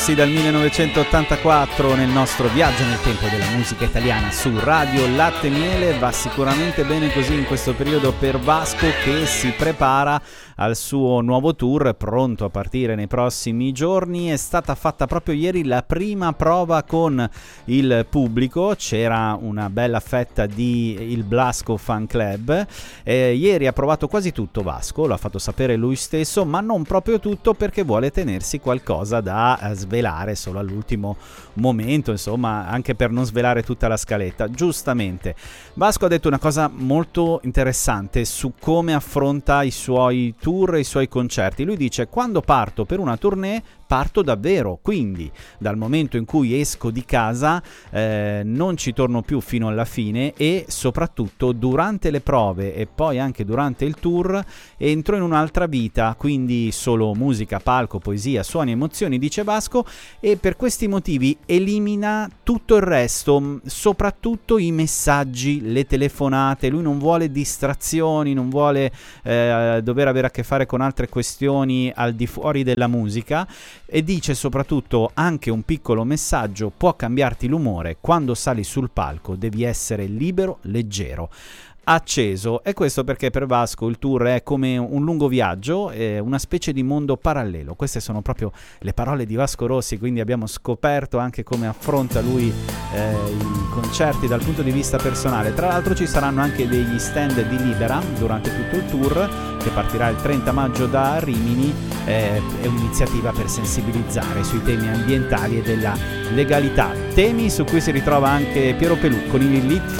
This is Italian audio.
Sì, dal 1984 nel nostro viaggio nel tempo della musica italiana su Radio Latte e Miele. Va sicuramente bene così in questo periodo per Vasco, che si prepara al suo nuovo tour pronto a partire nei prossimi giorni. È stata fatta proprio ieri la prima prova con il pubblico, c'era una bella fetta di il Blasco Fan Club. Ieri ha provato quasi tutto Vasco, lo ha fatto sapere lui stesso, ma non proprio tutto, perché vuole tenersi qualcosa da svelare solo all'ultimo momento, insomma, anche per non svelare tutta la scaletta. Giustamente Vasco ha detto una cosa molto interessante su come affronta i suoi tour e i suoi concerti. Lui dice: quando parto per una tournée parto davvero, quindi dal momento in cui esco di casa non ci torno più fino alla fine, e soprattutto durante le prove e poi anche durante il tour entro in un'altra vita, quindi solo musica, palco, poesia, suoni, emozioni, dice Vasco, e per questi motivi elimina tutto il resto, soprattutto i messaggi, le telefonate. Lui non vuole distrazioni, non vuole dover avere a che fare con altre questioni al di fuori della musica. E dice soprattutto: anche un piccolo messaggio può cambiarti l'umore, quando sali sul palco devi essere libero, leggero, acceso. E questo perché per Vasco il tour è come un lungo viaggio, una specie di mondo parallelo. Queste sono proprio le parole di Vasco Rossi, quindi abbiamo scoperto anche come affronta lui i concerti dal punto di vista personale. Tra l'altro ci saranno anche degli stand di Libera durante tutto il tour, che partirà il 30 maggio da Rimini. È un'iniziativa per sensibilizzare sui temi ambientali e della legalità, temi su cui si ritrova anche Piero Pelù con il Lit